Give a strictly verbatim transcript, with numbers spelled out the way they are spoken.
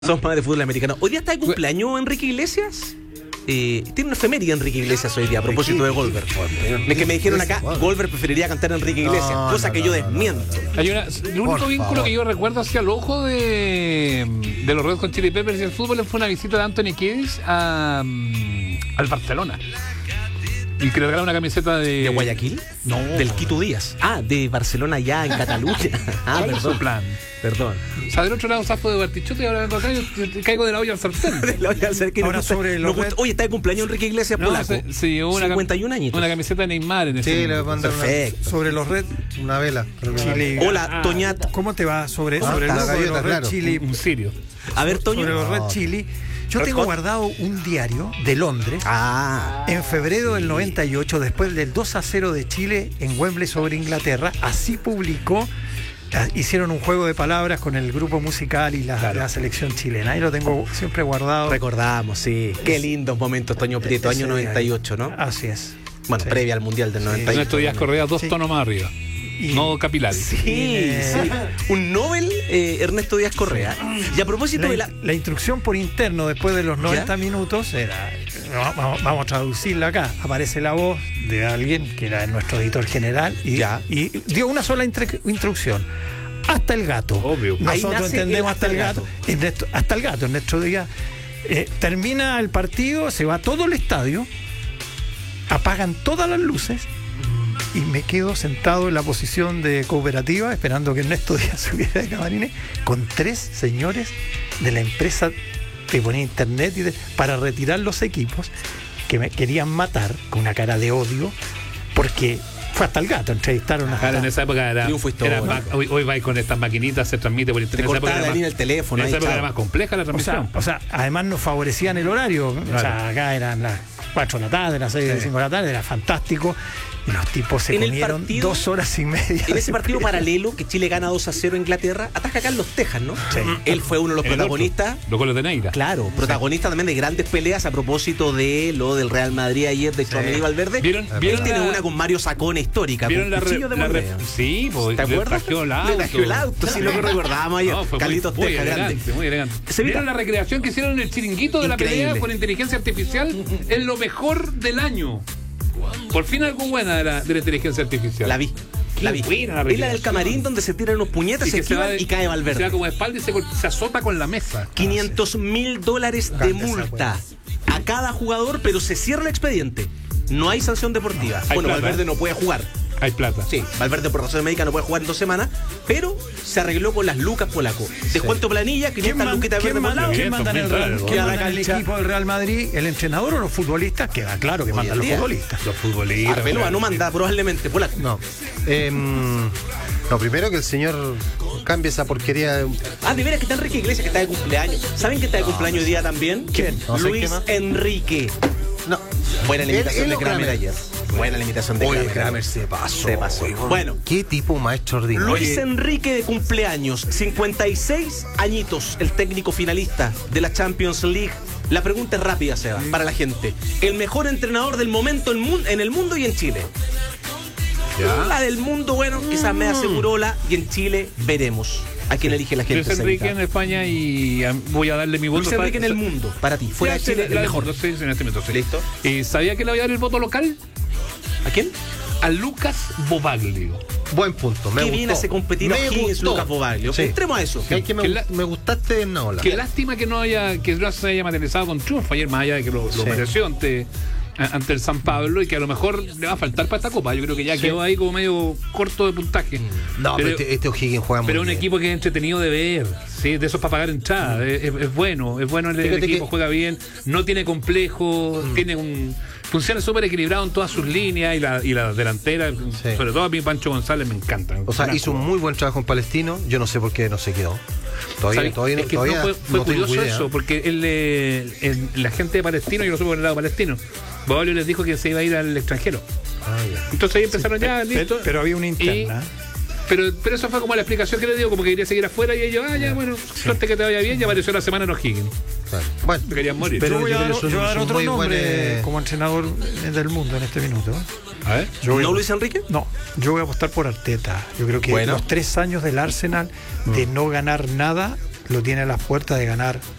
Somos más de fútbol americano. Hoy día está de cumpleaños Enrique Iglesias. Eh, tiene una efeméride Enrique Iglesias hoy día a propósito de Goldberg. Es que me dijeron acá, Goldberg preferiría cantar a Enrique Iglesias, no, cosa no, que no, yo no, desmiento. no. Hay una, el único Por vínculo favor. que yo recuerdo hacia el ojo de, de los Red Hot Chili Peppers y el fútbol fue una visita de Anthony Kiedis a, um, al Barcelona. Y que le regalaron una camiseta de... ¿De Guayaquil? No. Del Quito Díaz. Ah, de Barcelona ya en Cataluña. Ah, ¿Cuál es su perdón. plan? Perdón. O sea, del otro lado zafo de Bartichotto y ahora vengo acá y yo te- te caigo de la olla al sartén. La voy a hacer que Ahora nos gusta- sobre nos los gusta- red- Oye, está de cumpleaños Enrique Iglesias No, polaco. se, se llevó una, cam- cincuenta y un añitos. una camiseta de Neymar en ese Sí, le voy a momento. mandar una, Perfecto. sobre los Red, una vela. Chile. Hola, Ah. Toñat. ¿Cómo te va? Sobre, ¿Cómo sobre el estás? logo de La los gaviota, Red claro. Chili. Un sirio. A ver, Toño. Sobre los Red No. Chili. Yo Red tengo Hot. guardado un diario de Londres. Ah. En febrero del noventa y ocho, después del dos a cero de Chile en Wembley sobre Inglaterra, así publicó, eh, hicieron un juego de palabras con el grupo musical y la, Claro. la selección chilena. Ahí lo tengo siempre guardado. Recordamos, sí. Qué lindos momentos, Toño Prieto, Ese año noventa y ocho, ¿no? Así es. Bueno, Sí. previa al Mundial del noventa y ocho. Ernesto Díaz Correa, dos Sí. tonos más arriba. Y- No capilares. Sí, Eh, sí. Un Nobel, eh, Ernesto Díaz Correa. Y a propósito La, de la... la instrucción por interno después de los noventa minutos era, vamos, vamos a traducirla acá, aparece la voz de alguien que era nuestro editor general y, Ya. y dio una sola intre- instrucción. Hasta el gato. Obvio. Ahí Nosotros nace entendemos el hasta el gato. Ernesto- hasta el gato. En nuestro día eh, termina el partido, se va todo el estadio, apagan todas las luces y me quedo sentado en la posición de cooperativa esperando que Ernesto Díaz subiera de camarines con tres señores de la empresa que ponía internet y de- para retirar los equipos que me querían matar con una cara de odio porque fue hasta el gato, entrevistaron a Claro, en esa época era, Triunfo histórico. era más- hoy, hoy vais con estas maquinitas, se transmite por Te internet. En esa época cortaba era la más- línea del teléfono. en ahí, esa época chao. era más compleja la o sea, transmisión. o sea, además nos favorecían el horario. O sea, Claro. acá eran las cuatro de la tarde, las seis, Sí. cinco de la tarde, era fantástico. Y los tipos se En el comieron partido- dos horas y media. En ese de partido pelea. paralelo, que Chile gana dos a cero a Inglaterra, ataca Carlos Tejas, ¿no? Sí. Él fue uno de los En el protagonistas. otro, los goles de Neira. Claro, protagonista también de grandes peleas a propósito de lo del Real Madrid ayer de Chouameni y Valverde. ¿Vieron- Él vieron tiene la- una con Mario Sacone histórica, ¿Vieron con la, re- cuchillo de la re- mordeo. Sí, pues, ¿Te le acuerdas? trajeó el auto. Le trajeó el auto, sí, lo que recordábamos ayer. No, fue muy, Carlitos muy Tejas, grande. elegante, muy elegante. Se ¿Vieron evita- la recreación que hicieron en el chiringuito de la Increíble. pelea con inteligencia artificial? Es lo mejor del año. Por fin algo buena de la, de la inteligencia artificial. La vi. Qué La vi. buena la Es la del recreación. camarín donde se tiran unos puñetas, se que se va esquivan de- y cae Se va Valverde. como de espalda y se, gol- se azota con la mesa. quinientos mil dólares de Grande esa multa a cada jugador, pero se cierra el expediente. No hay sanción deportiva. Hay Bueno, plata. Valverde no puede jugar. Hay plata. Sí, Valverde por razones médicas no puede jugar en dos semanas, pero se arregló con las lucas polaco. Descuento planilla, ¿Quién, quinientas man- luquitas quién verde por manda, lado. quién manda en el, Claro, Real- claro. quién Y a la manda en el cancha. equipo del Real Madrid? ¿El entrenador o los futbolistas? Queda claro que Hoy mandan en los día. futbolistas. Los futbolistas. Arbeloa no manda probablemente, polaco. No. Em, no, primero que el señor cambie esa porquería. de- Ah, de veras que está Enrique Iglesias, que está de cumpleaños. ¿Saben que está de cumpleaños hoy día también? ¿Quién? No sé Luis qué más. Enrique. No. Buena la Él- imitación él de o Kramer Kramer. ayer. Buena la imitación de Oye, Kramer. Kramer se pasó. Se pasó. Bueno, Qué tipo más extraordinario. Luis Enrique de cumpleaños, cincuenta y seis añitos, el técnico finalista de la Champions League. La pregunta es rápida, Seba, para la gente. El mejor entrenador del momento en, mun- en el mundo y en Chile. Ya. La del mundo, bueno, quizás me aseguró la y en Chile veremos a quién elige la gente. Luis Enrique Sebita. en España y um, voy a darle mi voto. Luis Enrique en el mundo, para ti. Fuera de Ya, Chile, la- el la- mejor. No sé si en este momento sí. ¿Listo? Eh, ¿Sabía que le voy a dar el voto local? ¿A quién? A Lucas Bobaglio. Buen punto. Me Qué gustó. bien hace competir a Me Higgins, gustó. Lucas Bobaglio. Sí. Entremos a eso. Que hay que me, Que la- me gustaste en Naola. Qué lástima que no haya que no se haya materializado con triunfo ayer, más allá de que lo, lo Sí. mereció ante, a- ante el San Pablo y que a lo mejor le va a faltar para esta copa. Yo creo que ya Sí. quedó ahí como medio corto de puntaje. No, pero, este, este O'Higgins juega muy Pero un bien. equipo que es entretenido de ver, ¿sí? De esos para pagar entrada. Es, es- es bueno, es bueno el, el Fíjate equipo, que- juega bien, no tiene complejo, tiene un. Funciona súper equilibrado en todas sus líneas y la, y la delantera, sobre todo a mí Pancho González me encanta. O sea, hizo un muy buen trabajo en Palestino. Yo no sé por qué no se quedó. Todavía, ¿Sabes? todavía, es que todavía no, fue, fue no tengo curioso idea. eso, porque él, eh, el- la gente de Palestino, yo lo supe por el lado palestino, Bobaglio les dijo que se iba a ir al extranjero. Ah, ya. Entonces ahí empezaron ya, Pero, listo. pero había una interna. Pero, pero eso fue como la explicación que le dio, como que quería seguir afuera y ellos, ah, ya, bueno, suerte que te vaya bien, y apareció la semana en O'Higgins. Claro. Bueno, Me querían morir. Pero yo voy a yo dar, creo que es yo voy a un- dar es un otro muy buen, nombre eh, como entrenador del mundo en este minuto. ¿eh? A ver. Yo voy a- ¿No Luis Enrique? No, yo voy a apostar por Arteta. Yo creo que Bueno. los tres años del Arsenal de no ganar nada lo tiene a las puertas de ganar